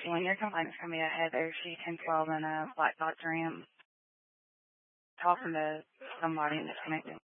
when your complaints come in, Heather, she 1012 and Black Dot Dream talking to somebody and disconnecting.